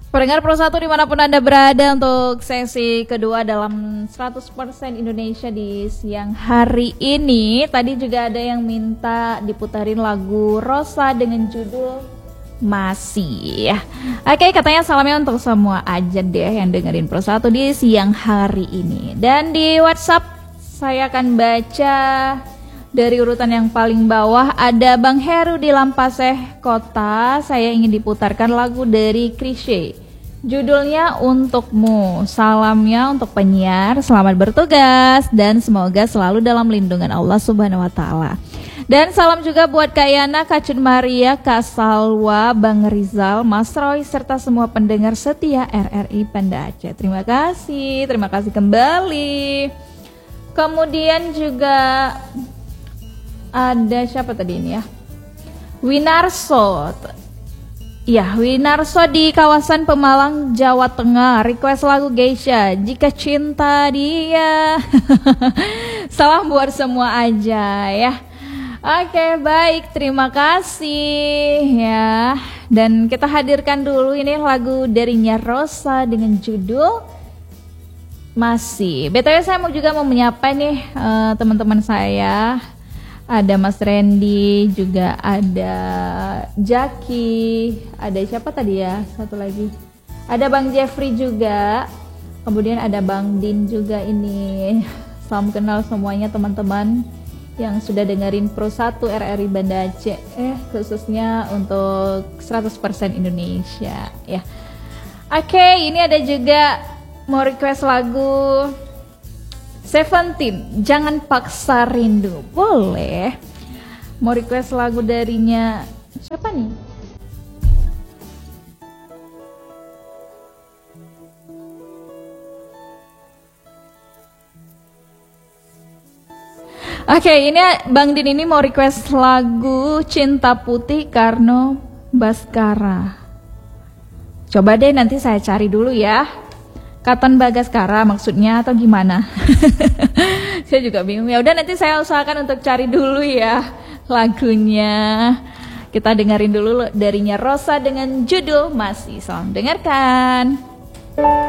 Pendengar Pro 1 dimanapun Anda berada untuk sesi kedua dalam 100% Indonesia di siang hari ini. Tadi juga ada yang minta diputarin lagu Rosa dengan judul Masih. Oke, katanya salamnya untuk semua aja deh yang dengerin Pro 1 di siang hari ini. Dan di WhatsApp saya akan baca dari urutan yang paling bawah. Ada Bang Heru di Lampaseh Kota. Saya ingin diputarkan lagu dari Chrisye, judulnya Untukmu. Salamnya untuk penyiar, selamat bertugas dan semoga selalu dalam lindungan Allah Subhanahu wa taala. Dan salam juga buat Kak Yana, Kak Cun Maria, Kak Salwa, Bang Rizal, Mas Roy serta semua pendengar setia RRI Banda Aceh. Terima kasih kembali. Kemudian juga ada siapa tadi ini ya? Winarso. Ya, Winarso di kawasan Pemalang, Jawa Tengah. Request lagu Geisha, Jika Cinta Dia. Salam buat semua aja ya. Oke, baik, terima kasih ya. Dan kita hadirkan dulu ini lagu darinya Rosa dengan judul Masih. BTW saya juga mau menyapa nih teman-teman saya. Ada Mas Randy, juga ada Jaki, ada siapa tadi ya? Satu lagi. Ada Bang Jeffrey juga. Kemudian ada Bang Din juga ini. Salam kenal semuanya teman-teman yang sudah dengerin Pro 1 RRI Banda Aceh, khususnya untuk 100% Indonesia ya. Oke, ini ada juga mau request lagu Seventeen, Jangan Paksa Rindu. Boleh. Mau request lagu darinya siapa nih? Oke, ini Bang Din ini mau request lagu Cinta Putih Karno Baskara. Coba deh nanti saya cari dulu ya. Katon Bagaskara maksudnya atau gimana? Saya juga bingung. Ya udah nanti saya usahakan untuk cari dulu ya lagunya. Kita dengerin dulu darinya Rosa dengan judul Masih. Selamat dengarkan.